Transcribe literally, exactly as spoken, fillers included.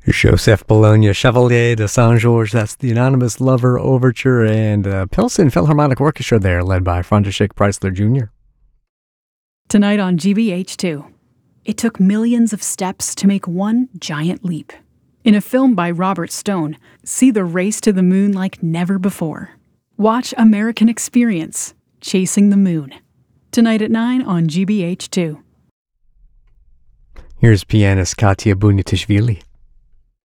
Joseph Bologna, Chevalier de Saint-Georges, that's the Anonymous Lover Overture, and uh, Pilsen Philharmonic Orchestra there, led by František Preissler Junior Tonight on G B H two, it took millions of steps to make one giant leap. In a film by Robert Stone, see the race to the moon like never before. Watch American Experience, Chasing the Moon. Tonight at nine on G B H two. Here's pianist Katya Bunitishvili.